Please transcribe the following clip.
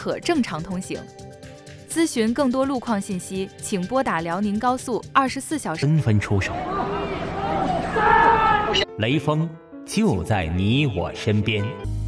可正常通行。咨询更多路况信息，请拨打辽宁高速24小时。 纷纷出手，雷锋就在你我身边。